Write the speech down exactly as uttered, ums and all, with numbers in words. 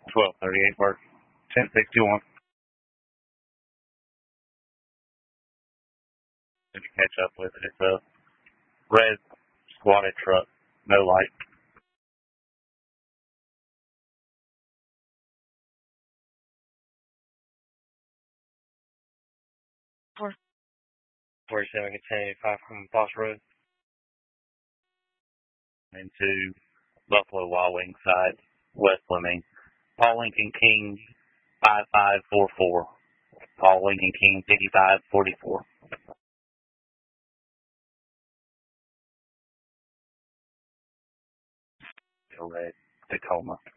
twelve thirty-eight work. ten sixty-one. Did you catch up with it? It's a red squatted truck. No light. forty-seven continue five from Boss Road. Into Buffalo Wild Wing side, West Fleming. Paul Lincoln King, five five four four. Paul Lincoln King, fifty-five forty-four. Still red, Tacoma.